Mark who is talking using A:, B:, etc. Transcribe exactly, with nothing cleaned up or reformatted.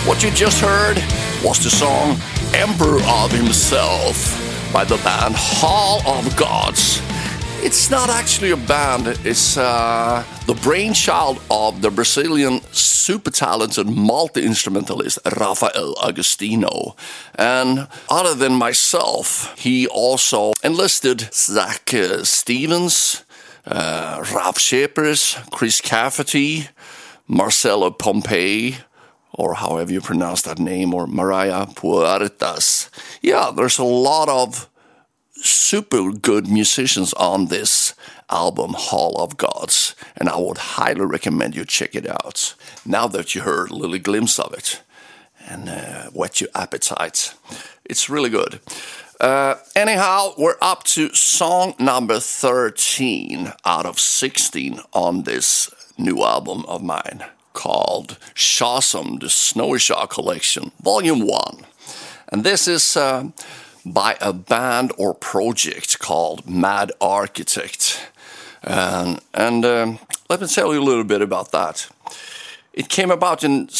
A: What you just heard was the song Emperor of Himself by the band Hall of Gods. It's not actually a band, it's uh, the brainchild of the Brazilian super talented multi-instrumentalist Rafael Agostinho. And other than myself, he also enlisted Zach uh, Stevens, uh, Ralph Shepers, Chris Cafferty, Marcelo Pompei, or however you pronounce that name, or Mariah Puertas. Yeah, there's a lot of super good musicians on this album, Hall of Gods, and I would highly recommend you check it out. Now that you heard a little glimpse of it, and uh, whet your appetite. It's really good. Uh, anyhow, we're up to song number thirteen out of sixteen on this new album of mine, called Shawsome, the Snowy Shaw Collection, Volume one. And this is uh, by a band or project called Mad Architect. And, and um, let me tell you a little bit about that. It came about in